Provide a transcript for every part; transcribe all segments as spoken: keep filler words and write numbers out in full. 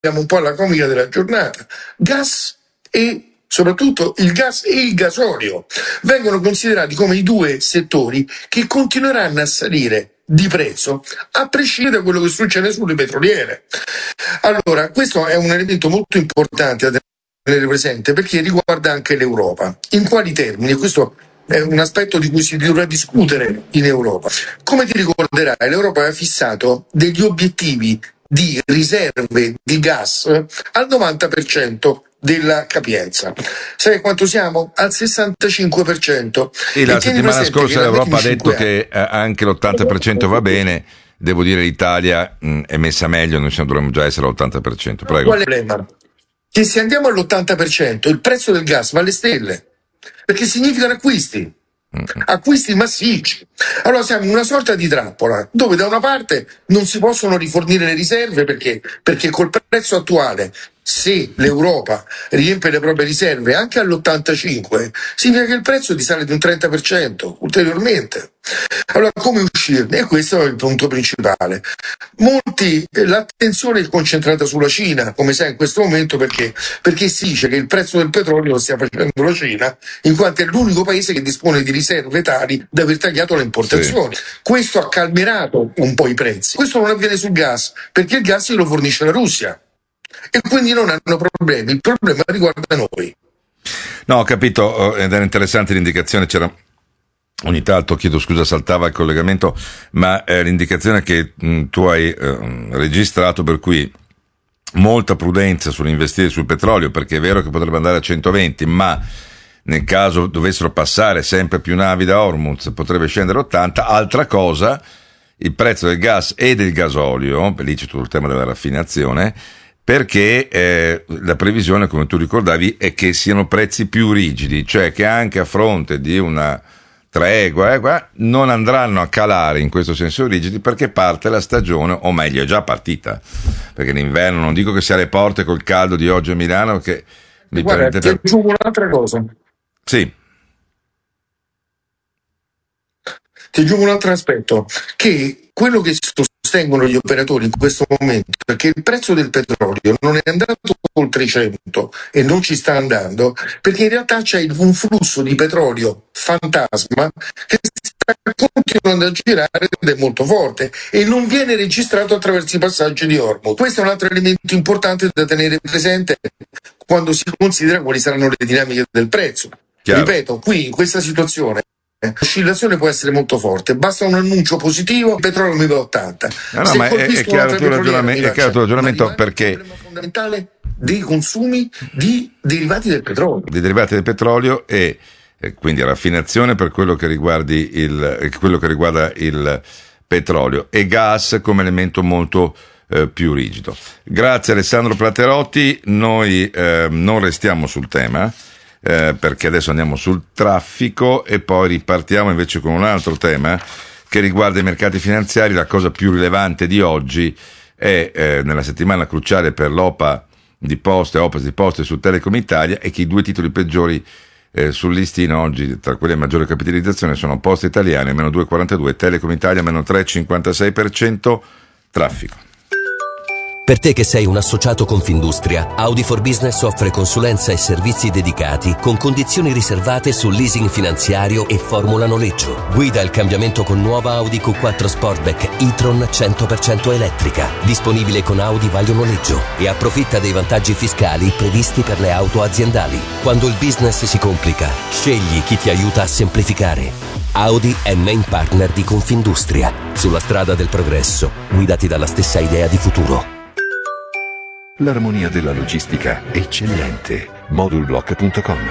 un po' alla comica della giornata. Gas e soprattutto il gas e il gasolio vengono considerati come i due settori che continueranno a salire di prezzo a prescindere da quello che succede sulle petroliere. Allora, questo è un elemento molto importante da tenere presente perché riguarda anche l'Europa. In quali termini? Questo è un aspetto di cui si dovrà discutere in Europa. Come ti ricorderai, l'Europa aveva fissato degli obiettivi di riserve di gas al novanta per cento della capienza. Sai quanto siamo? Al sessantacinque per cento. E la settimana scorsa l'Europa ha detto che eh, anche l'ottanta per cento va bene. Devo dire l'Italia mh, è messa meglio, noi siamo, dovremmo già essere all'ottanta per cento. Prego. Qual è il problema? Che se andiamo all'ottanta per cento il prezzo del gas va alle stelle, perché significano acquisti. Acquisti massicci. Allora siamo in una sorta di trappola dove da una parte non si possono rifornire le riserve perché, perché col prezzo attuale, se l'Europa riempie le proprie riserve anche all'ottantacinque, significa che il prezzo ti sale di un trenta per cento ulteriormente. Allora come uscirne? E questo è il punto principale. Molti, l'attenzione è concentrata sulla Cina, come sai in questo momento, perché, perché si dice che il prezzo del petrolio lo stia facendo la Cina, in quanto è l'unico paese che dispone di riserve tali da aver tagliato le importazioni. Sì. Questo ha calmerato un po' i prezzi. Questo non avviene sul gas, perché il gas lo fornisce la Russia. E quindi non hanno problemi, il problema riguarda noi. No, ho capito, ed era interessante l'indicazione, c'era ogni tanto, chiedo scusa, saltava il collegamento, ma eh, l'indicazione che mh, tu hai eh, registrato, per cui molta prudenza sull'investire sul petrolio, perché è vero che potrebbe andare a centoventi, ma nel caso dovessero passare sempre più navi da Hormuz potrebbe scendere a ottanta. Altra cosa, il prezzo del gas e del gasolio, lì c'è tutto il tema della raffinazione, perché eh, la previsione, come tu ricordavi, è che siano prezzi più rigidi, cioè che anche a fronte di una tregua eh, non andranno a calare in questo senso rigidi, perché parte la stagione, o meglio è già partita, perché l'inverno, non dico che sia alle porte col caldo di oggi a Milano, che mi Guarda, ti permettete... aggiungo un'altra cosa. Sì. Ti aggiungo un altro aspetto, che quello che sostengono gli operatori in questo momento è che il prezzo del petrolio non è andato oltre i cento e non ci sta andando, perché in realtà c'è un flusso di petrolio fantasma che sta continuando a girare ed è molto forte e non viene registrato attraverso i passaggi di Hormuz. Questo è un altro elemento importante da tenere presente quando si considera quali saranno le dinamiche del prezzo. Chiaro. Ripeto, qui in questa situazione l'oscillazione può essere molto forte, basta un annuncio positivo, il petrolio mi va a ottanta. No, no, ma è, è chiaro il tuo ragionamento, è chiaro il tuo ragionamento, perché il problema fondamentale dei consumi di derivati del petrolio. Di derivati del petrolio e, e quindi raffinazione per quello che riguardi il quello che riguarda il petrolio e gas come elemento molto eh, più rigido. Grazie Alessandro Platerotti, noi eh, non restiamo sul tema. Eh, perché adesso andiamo sul traffico e poi ripartiamo invece con un altro tema che riguarda i mercati finanziari. La cosa più rilevante di oggi è eh, nella settimana cruciale per l'O P A di Poste, O P A di Poste su Telecom Italia, e che i due titoli peggiori eh, sul listino oggi tra quelli a maggiore capitalizzazione sono Poste Italiane meno due virgola quarantadue, Telecom Italia meno tre virgola cinquantasei per cento. Traffico. Per te che sei un associato Confindustria, Audi for Business offre consulenza e servizi dedicati con condizioni riservate sul leasing finanziario e formula noleggio. Guida il cambiamento con nuova Audi Q quattro Sportback e-tron cento per cento elettrica, disponibile con Audi Vaglio Noleggio, e approfitta dei vantaggi fiscali previsti per le auto aziendali. Quando il business si complica, scegli chi ti aiuta a semplificare. Audi è main partner di Confindustria. Sulla strada del progresso, guidati dalla stessa idea di futuro. L'armonia della logistica è eccellente. Modulblock punto com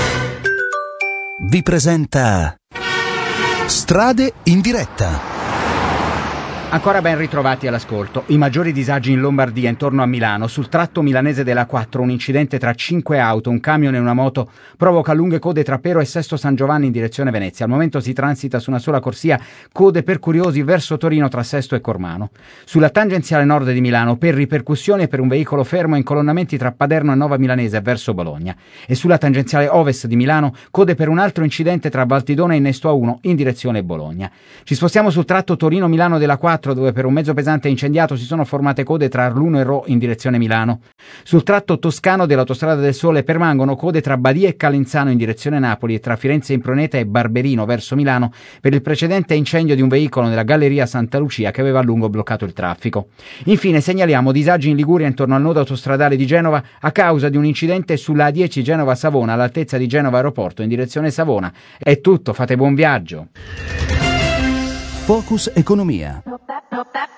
vi presenta Strade in diretta. Ancora ben ritrovati all'ascolto. I maggiori disagi in Lombardia, intorno a Milano. Sul tratto milanese della A quattro, un incidente tra cinque auto, un camion e una moto, provoca lunghe code tra Pero e Sesto San Giovanni in direzione Venezia. Al momento si transita su una sola corsia, code per curiosi verso Torino tra Sesto e Cormano. Sulla tangenziale nord di Milano, per ripercussioni e per un veicolo fermo, incolonnamenti tra Paderno e Nova Milanese verso Bologna. E sulla tangenziale ovest di Milano, code per un altro incidente tra Valtidona e Innesto A uno in direzione Bologna. Ci spostiamo sul tratto Torino-Milano della A quattro, quattro, dove per un mezzo pesante incendiato si sono formate code tra Arluno e Rho in direzione Milano. Sul tratto toscano dell'Autostrada del Sole permangono code tra Badia e Calenzano in direzione Napoli e tra Firenze Impruneta e Barberino verso Milano per il precedente incendio di un veicolo nella galleria Santa Lucia che aveva a lungo bloccato il traffico. Infine segnaliamo disagi in Liguria intorno al nodo autostradale di Genova a causa di un incidente sulla A dieci Genova-Savona all'altezza di Genova Aeroporto in direzione Savona. È tutto, fate buon viaggio. Focus Economia.